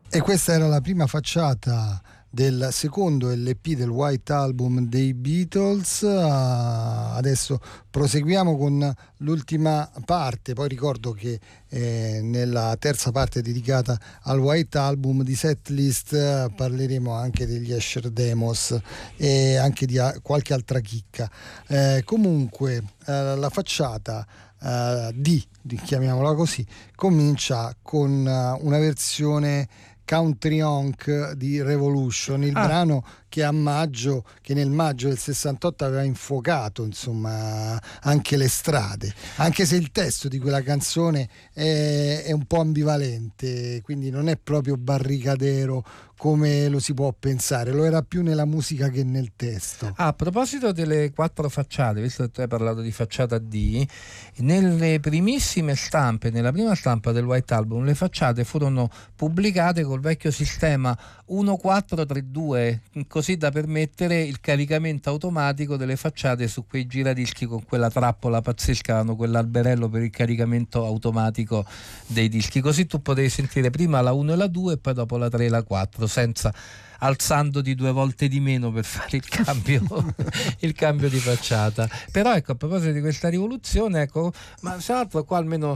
E questa era la prima facciata del secondo LP del White Album dei Beatles. Adesso proseguiamo con l'ultima parte, poi ricordo che nella terza parte dedicata al White Album di Setlist parleremo anche degli Escher Demos e anche di qualche altra chicca. Comunque la facciata chiamiamola così, comincia con una versione country honk di Revolution, il brano che nel maggio del 68 aveva infuocato insomma anche le strade, anche se il testo di quella canzone è un po' ambivalente, quindi non è proprio barricadero come lo si può pensare, lo era più nella musica che nel testo. A proposito delle 4 facciate, visto che tu hai parlato di facciata D, nelle primissime stampe, nella prima stampa del White Album, le facciate furono pubblicate col vecchio sistema 1432, così da permettere il caricamento automatico delle facciate su quei giradischi con quella trappola pazzesca, hanno quell'alberello per il caricamento automatico dei dischi, così tu potevi sentire prima la 1 e la 2 e poi dopo la 3 e la 4 senza alzando di 2 volte di meno per fare il cambio il cambio di facciata. Però ecco, a proposito di questa rivoluzione, ecco, ma tra l'altro qua almeno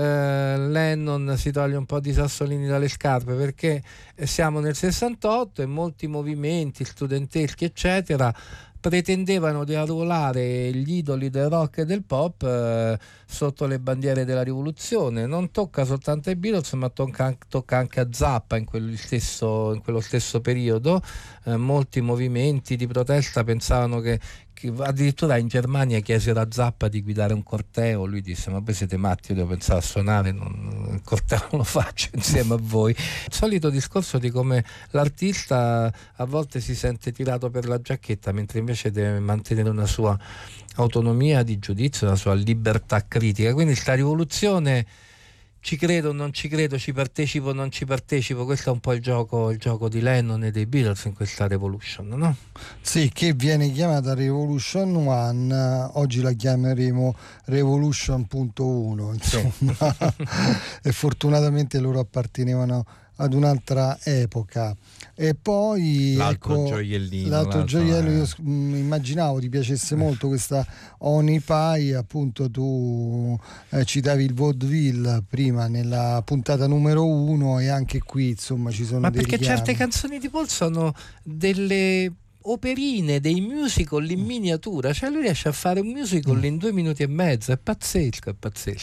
Lennon si toglie un po' di sassolini dalle scarpe, perché siamo nel 68 e molti movimenti studenteschi eccetera pretendevano di arruolare gli idoli del rock e del pop sotto le bandiere della rivoluzione. Non tocca soltanto ai Beatles, ma tocca anche a Zappa in quello stesso periodo. Molti movimenti di protesta pensavano che addirittura in Germania chiesero a Zappa di guidare un corteo, lui disse: ma voi siete matti, io devo pensare a suonare, il corteo non lo faccio insieme a voi. Il solito discorso di come l'artista a volte si sente tirato per la giacchetta mentre invece deve mantenere una sua autonomia di giudizio, una sua libertà critica. Quindi sta rivoluzione, ci credo o non ci credo, ci partecipo o non ci partecipo, questo è un po' il gioco di Lennon e dei Beatles in questa Revolution, no? Sì, che viene chiamata Revolution 1, oggi la chiameremo Revolution.1, insomma. E fortunatamente loro appartenevano ad un'altra epoca. E poi l'altro gioiello, io immaginavo ti piacesse molto questa Honey Pie, appunto tu citavi il vaudeville prima nella puntata numero 1 e anche qui insomma ci sono dei perché richiami. Certe canzoni di Paul sono delle operine, dei musical in miniatura, cioè lui riesce a fare un musical in 2 minuti e mezzo, è pazzesco,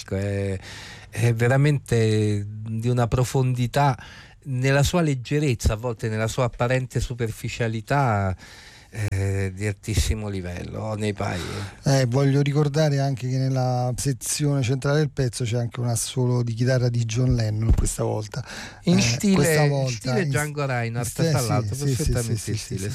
è veramente di una profondità nella sua leggerezza, a volte nella sua apparente superficialità, di altissimo livello nei Pie. Voglio ricordare anche che nella sezione centrale del pezzo c'è anche un assolo di chitarra di John Lennon questa volta in stile Django Reinhardt, tra l'altro perfettamente in stile.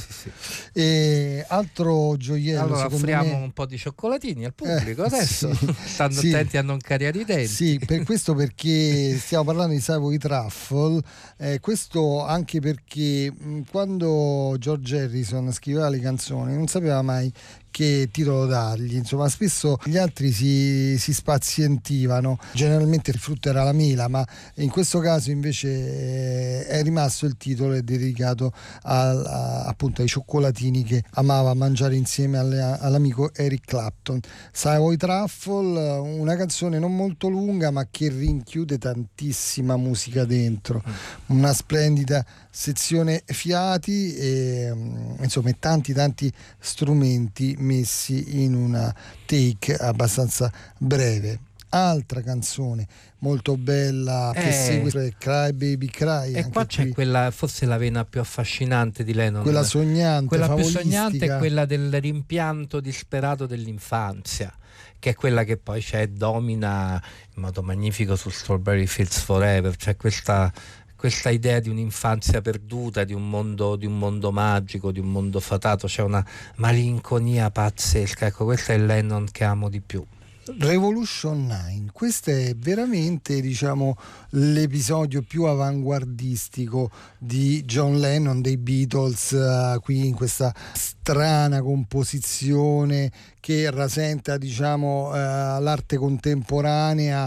E altro gioiello, allora offriamo me... un po' di cioccolatini al pubblico adesso, sì, stanno attenti a non cariare i denti. Sì, per questo, perché stiamo parlando di Savoy Truffle, questo anche perché quando George Harrison scriveva le canzoni non sapeva mai che titolo dargli, insomma spesso gli altri si spazientivano, generalmente il frutto era la mela, ma in questo caso invece è rimasto il titolo, è dedicato appunto ai cioccolatini che amava mangiare insieme all'amico Eric Clapton. Savoy Truffle, una canzone non molto lunga ma che rinchiude tantissima musica dentro, una splendida sezione fiati e insomma tanti strumenti messi in una take abbastanza breve. Altra canzone molto bella che segue Cry Baby Cry, e qua c'è quella, forse la vena più affascinante di Lennon, quella sognante, quella più favolistica. sognante è quella del rimpianto disperato dell'infanzia, che è quella che poi domina in modo magnifico su Strawberry Fields Forever, cioè questa idea di un'infanzia perduta, di un mondo magico, di un mondo fatato, c'è una malinconia pazzesca. Ecco, questo è il Lennon che amo di più. Revolution 9, questo è veramente, diciamo, l'episodio più avanguardistico di John Lennon dei Beatles, qui in questa strana composizione che rasenta, diciamo, l'arte contemporanea.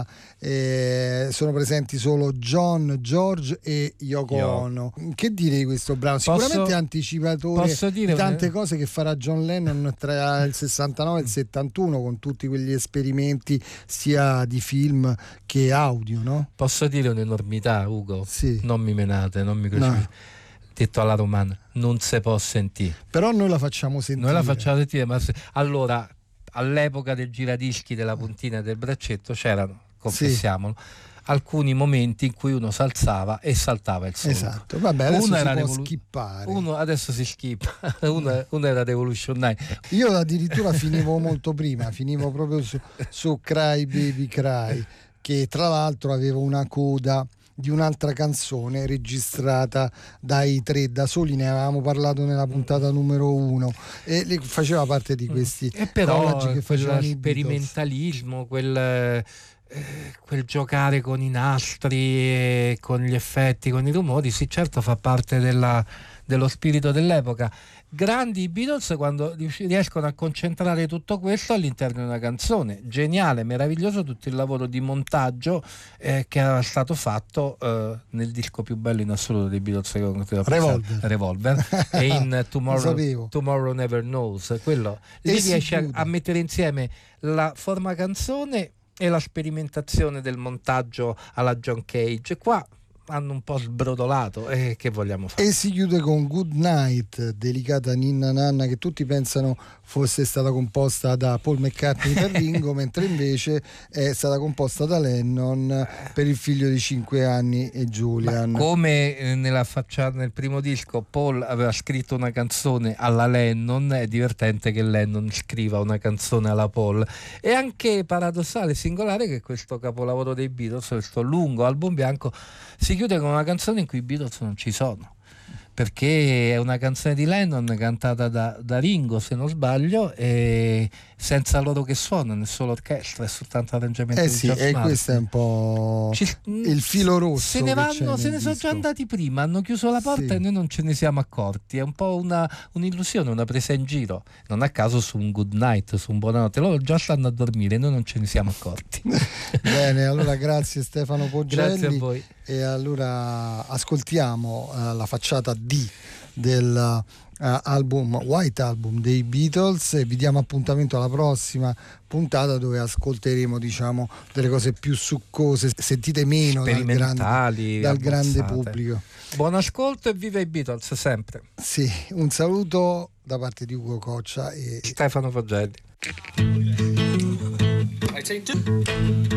Sono presenti solo John, George e Yoko Ono. Che dire di questo brano? Sicuramente anticipatore di tante cose che farà John Lennon tra il 69 e il 71, con tutti quegli esperimenti sia di film che audio, no? Posso dire un'enormità, Ugo? Sì. Non mi menate, non mi crucificate. No. Detto alla romana, non si può sentire. Però noi la facciamo sentire. Ma allora, all'epoca del giradischi della puntina del braccetto c'erano, confessiamolo, alcuni momenti in cui uno s'alzava e saltava il solo. Esatto, vabbè, adesso si può skippare. Adesso si skippa. Uno era Revolution 9. Io addirittura finivo molto prima, finivo proprio su Cry Baby Cry, che tra l'altro aveva una coda di un'altra canzone registrata dai tre da soli, ne avevamo parlato nella puntata numero 1, e faceva parte di questi collage che facevano sperimentalismo, quel giocare con i nastri, con gli effetti, con i rumori, sì, certo, fa parte dello spirito dell'epoca. Grandi i Beatles quando riescono a concentrare tutto questo all'interno di una canzone. Geniale, meraviglioso tutto il lavoro di montaggio che era stato fatto nel disco più bello in assoluto dei Beatles, Revolver, e in Tomorrow Never Knows. Quello lì riesce a mettere insieme la forma canzone e la sperimentazione del montaggio alla John Cage. Qua hanno un po' sbrodolato, e che vogliamo fare? E si chiude con Good Night, delicata ninna nanna, che tutti pensano fosse stata composta da Paul McCartney per Ringo, mentre invece è stata composta da Lennon per il figlio di 5 anni, e Julian. Ma come nel primo disco Paul aveva scritto una canzone alla Lennon, è divertente che Lennon scriva una canzone alla Paul. È anche paradossale, singolare, che questo capolavoro dei Beatles, questo lungo album bianco, si chiude con una canzone in cui i Beatles non ci sono, perché è una canzone di Lennon cantata da Ringo, se non sbaglio, e senza loro che suonano, è solo orchestra, è soltanto arrangiamento di George Martin. Questo è un po' il filo rosso. Se ne sono già andati prima, hanno chiuso la porta e noi non ce ne siamo accorti. È un po' un'illusione, una presa in giro. Non a caso su un Good Night, su un buonanotte, loro già stanno a dormire e noi non ce ne siamo accorti. Bene, allora grazie Stefano Poggelli. Grazie a voi. E allora ascoltiamo la facciata D del White Album dei Beatles, e vi diamo appuntamento alla prossima puntata, dove ascolteremo, diciamo, delle cose più succose, sentite meno dal grande pubblico. Buon ascolto e viva i Beatles sempre. Sì, un saluto da parte di Ugo Coccia e Stefano Poggelli.